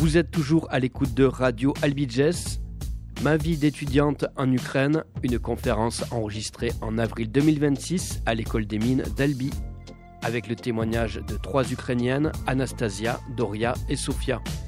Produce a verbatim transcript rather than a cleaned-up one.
Vous êtes toujours à l'écoute de Radio Albigès. Ma vie d'étudiante en Ukraine, une conférence enregistrée en avril deux mille vingt-six à l'école des mines d'Albi, avec le témoignage de trois Ukrainiennes, Anastasia, Doria et Sofia.